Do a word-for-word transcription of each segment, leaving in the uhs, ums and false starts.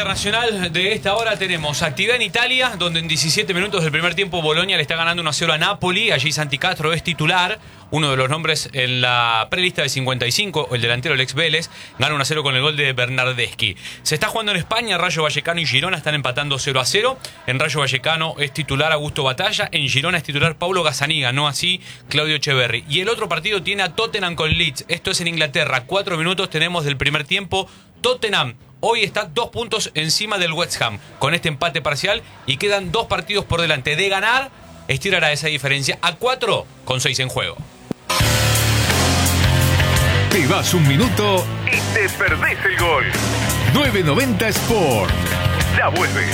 internacional de esta hora tenemos actividad en Italia, donde en diecisiete minutos del primer tiempo Bolonia le está ganando uno a cero a Napoli. Allí Santi Castro es titular, uno de los nombres en la prelista de cincuenta y cinco, el delantero del ex Vélez, gana uno a cero con el gol de Bernardeschi. Se está jugando en España, Rayo Vallecano y Girona están empatando cero a cero. En Rayo Vallecano es titular Augusto Batalla, en Girona es titular Paulo Gazzaniga, no así Claudio Echeverri. Y el otro partido tiene a Tottenham con Leeds, esto es en Inglaterra. Cuatro minutos tenemos del primer tiempo. Tottenham hoy está dos puntos encima del West Ham con este empate parcial y quedan dos partidos por delante. De ganar, estirará esa diferencia a cuatro con seis en juego. Te vas un minuto y te perdés el gol. nueve noventa Sport. Ya vuelve.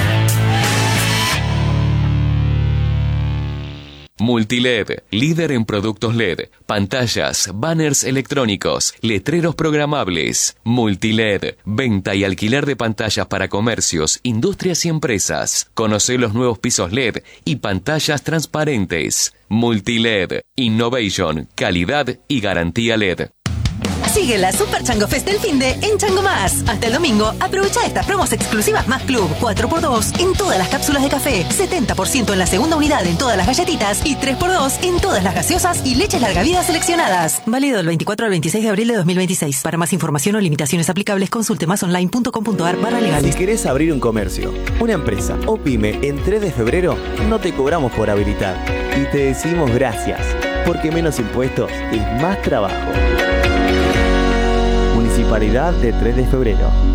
Multiled, líder en productos L E D, pantallas, banners electrónicos, letreros programables. Multiled, venta y alquiler de pantallas para comercios, industrias y empresas. Conoce los nuevos pisos L E D y pantallas transparentes. Multiled, innovation, calidad y garantía L E D. Sigue la Super Chango Fest del finde en Chango Más. Hasta el domingo, aprovecha estas promos exclusivas Más Club. cuatro por dos en todas las cápsulas de café, setenta por ciento en la segunda unidad en todas las galletitas y tres por dos en todas las gaseosas y leches larga vida seleccionadas. Válido del veinticuatro al veintiséis de abril de dos mil veintiséis. Para más información o limitaciones aplicables, consulte masonline punto com punto ar barra legal. Si querés abrir un comercio, una empresa o pyme en tres de febrero, no te cobramos por habilitar. Y te decimos gracias, porque menos impuestos es más trabajo. Municipalidad de tres de febrero.